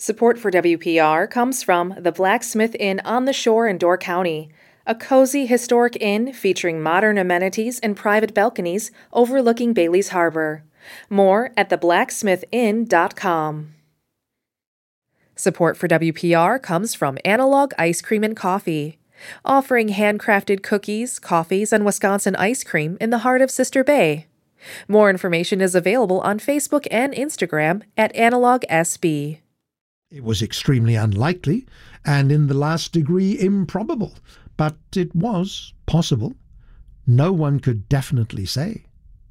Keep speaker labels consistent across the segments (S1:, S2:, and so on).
S1: Support for WPR comes from the Blacksmith Inn on the Shore in Door County, a cozy historic inn featuring modern amenities and private balconies overlooking Bailey's Harbor. More at theblacksmithinn.com. Support for WPR comes from Analog Ice Cream and Coffee, offering handcrafted cookies, coffees, and Wisconsin ice cream in the heart of Sister Bay. More information is available on Facebook and Instagram at AnalogSB.
S2: It was extremely unlikely and in the last degree improbable, but it was possible. No one could definitely say.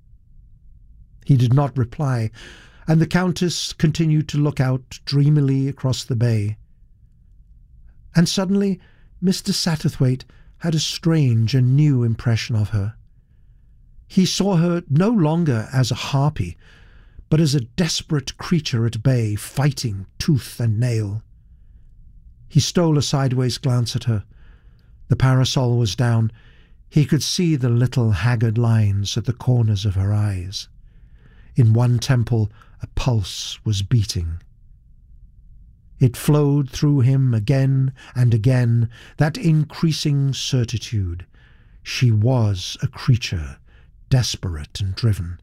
S2: He did not reply, and the Countess continued to look out dreamily across the bay. And suddenly Mr. Satterthwaite had a strange and new impression of her. He saw her no longer as a harpy, but as a desperate creature at bay, fighting tooth and nail. He stole a sideways glance at her. The parasol was down. He could see the little haggard lines at the corners of her eyes. In one temple a pulse was beating. It flowed through him again and again, that increasing certitude. She was a creature, desperate and driven.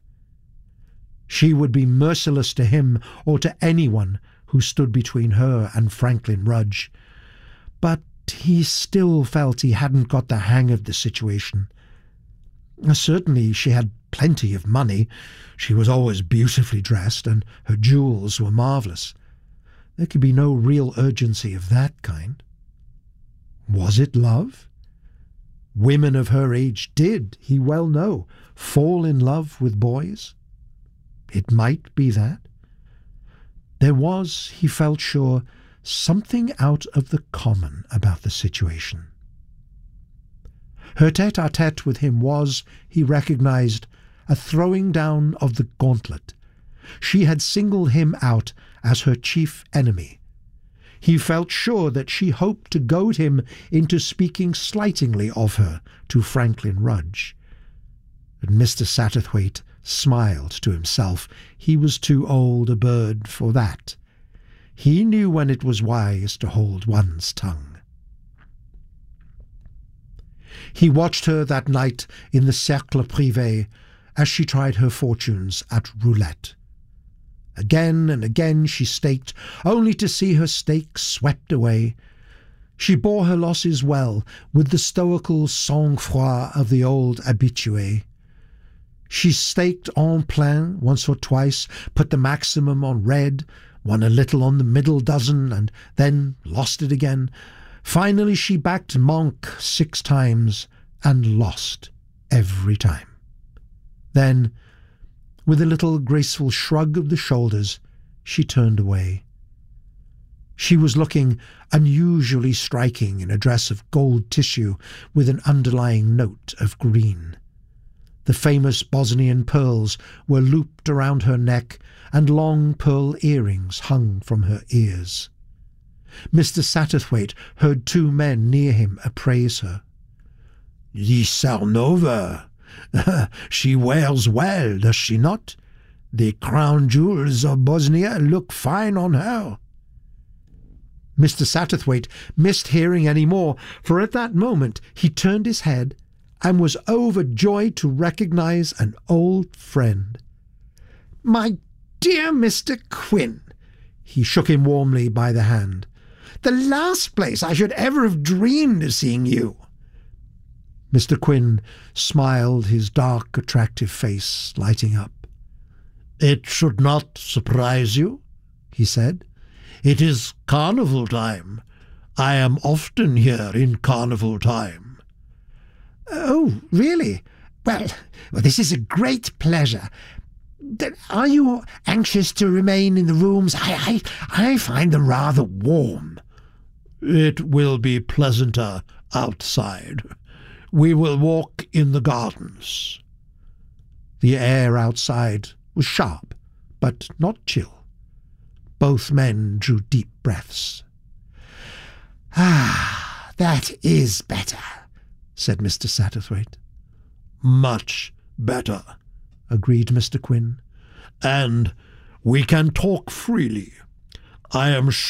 S2: She would be merciless to him or to anyone who stood between her and Franklin Rudge. But he still felt he hadn't got the hang of the situation. Certainly she had plenty of money. She was always beautifully dressed, and her jewels were marvellous. There could be no real urgency of that kind. Was it love? Women of her age did, he well know, fall in love with boys. It might be that. There was, he felt sure, something out of the common about the situation. Her tête-à-tête with him was, he recognized, a throwing down of the gauntlet. She had singled him out as her chief enemy. He felt sure that she hoped to goad him into speaking slightingly of her to Franklin Rudge. And Mr. Satterthwaite smiled to himself. He was too old a bird for that. He knew when it was wise to hold one's tongue. He watched her that night in the Cercle Privé as she tried her fortunes at roulette. Again and again she staked, only to see her stakes swept away. She bore her losses well, with the stoical sang-froid of the old habitué. She staked en plein once or twice, put the maximum on red, won a little on the middle dozen, and then lost it again. Finally she backed manque 6 times, and lost every time. Then, with a little graceful shrug of the shoulders, she turned away. She was looking unusually striking in a dress of gold tissue with an underlying note of green. The famous Bosnian pearls were looped around her neck, and long pearl earrings hung from her ears. Mr. Satterthwaite heard 2 men near him appraise her. "The Sarnova! She wears well, does she not? The crown jewels of Bosnia look fine on her." Mr. Satterthwaite missed hearing any more, for at that moment he turned his head and was overjoyed to recognize an old friend. "My dear Mr. Quinn," he shook him warmly by the hand. "The last place I should ever have dreamed of seeing you." Mr. Quinn smiled, his dark, attractive face lighting up. "It should not surprise you," he said. "It is carnival time. I am often here in carnival time." "Oh, really? Well, this is a great pleasure. Are you anxious to remain in the rooms? I find them rather warm." "It will be pleasanter outside. We will walk in the gardens." The air outside was sharp, but not chill. Both men drew deep breaths. "Ah, that is better," said Mr. Satterthwaite. "Much better," agreed Mr. Quinn. "And we can talk freely. I am